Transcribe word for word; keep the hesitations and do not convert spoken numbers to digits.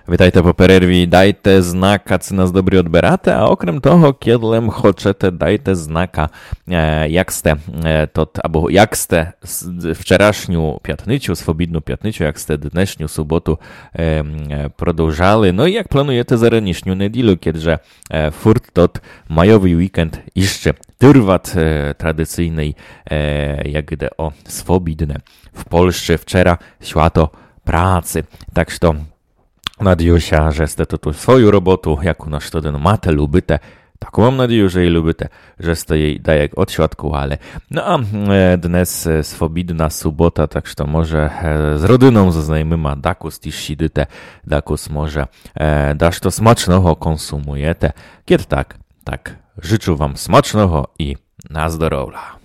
Вітайте по перерві, дайте знака, це нас добре odberate, а окрім того, кідлем хочете, дайте знака, е, як сте, е, тот, або як сте вчорашню п'ятницю, свобідну п'ятницю, як сте днешню суботу е, е, продовжали. Ну і як плануєте за ранішню неділю, кідже е, фурт тот majowy weekend іще trwać e, tradycyjnej, e, jak gdy o swobodne. W Polsce wczoraj święto pracy. Tak że nadzieję, że ste to tu swoją robotę, jak u nas to den mate lubite. Taką mam nadzieję, że jej lubite, że ste jej daje odświadkowali. No a e, dnes e, swobodna sobota, tak że może e, z rodziną, ze znajomymi dakus też sidyte, dakus może e, dasz to smacznego konsumujete. Kiedy tak, tak. Życzę wam smacznego i na zdrowia.